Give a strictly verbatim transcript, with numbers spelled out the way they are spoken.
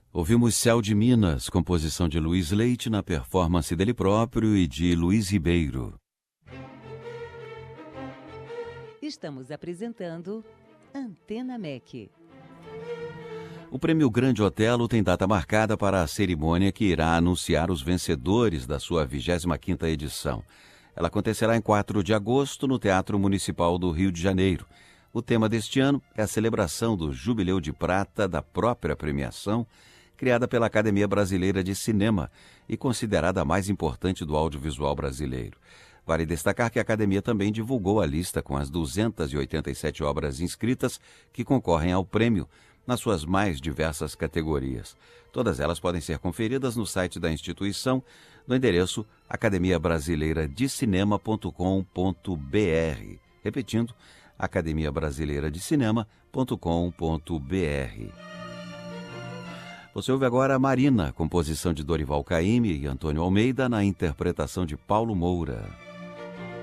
Ouvimos Céu de Minas, composição de Luiz Leite, na performance dele próprio e de Luiz Ribeiro. Estamos apresentando Antena M E C. O Prêmio Grande Otelo tem data marcada para a cerimônia que irá anunciar os vencedores da sua vigésima quinta edição. Ela acontecerá em quatro de agosto no Teatro Municipal do Rio de Janeiro. O tema deste ano é a celebração do Jubileu de Prata da própria premiação, criada pela Academia Brasileira de Cinema e considerada a mais importante do audiovisual brasileiro. Vale destacar que a Academia também divulgou a lista com as duzentas e oitenta e sete obras inscritas que concorrem ao prêmio, nas suas mais diversas categorias. Todas elas podem ser conferidas no site da instituição, no endereço academia brasileira de cinema ponto com ponto br. Repetindo, academia brasileira de cinema ponto com ponto br. Você ouve agora Marina, composição de Dorival Caymmi e Antônio Almeida, na interpretação de Paulo Moura.